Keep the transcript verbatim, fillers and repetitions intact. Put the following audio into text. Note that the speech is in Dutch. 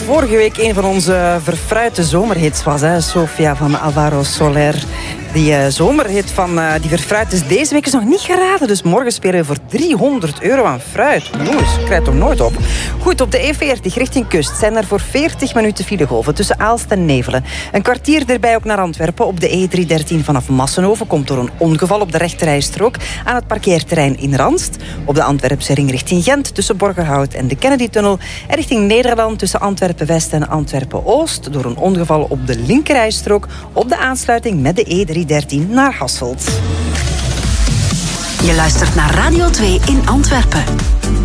vorige week een van onze verfruite zomerhits was, hè? Sofia van Alvaro Soler. Die uh, zomerhit van uh, die verfruit is deze week is nog niet geraden. Dus morgen spelen we voor driehonderd euro aan fruit. Jongens, ik krijg toch nooit op. Goed, op de E veertig richting kust zijn er voor veertig minuten filegolven tussen Aalst en Nevelen. Een kwartier erbij ook naar Antwerpen. Op de E driehonderddertien vanaf Massenhoven komt door een ongeval op de rechterrijstrook aan het parkeerterrein in Ranst. Op de Antwerpse ring richting Gent tussen Borgerhout en de Kennedy-tunnel. En richting Nederland tussen Antwerpen-West en Antwerpen-Oost door een ongeval op de linkerrijstrook op de aansluiting met de E driehonderddertien naar Hasselt. Je luistert naar Radio twee in Antwerpen.